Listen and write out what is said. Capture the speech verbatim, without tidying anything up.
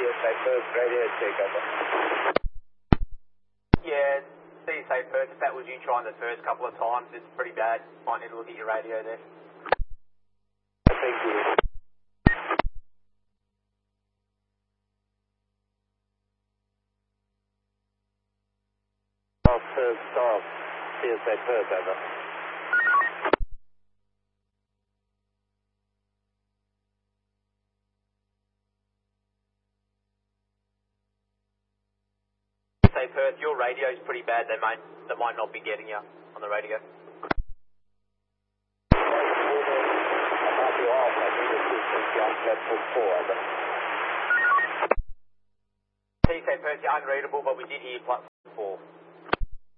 Yes, I first radio check over. Yeah, see you say Perth, if that was you trying the first couple of times, it's pretty bad. Might need to look at your radio there. Thank you. Off Perth, stop. C S A Perth, over. Say Perth, your radio's pretty bad. They might, they might not be getting you on the radio. I might be off. I need assistance. Young platform four, over. See you say Perth, you're unreadable, but we did hear platform four.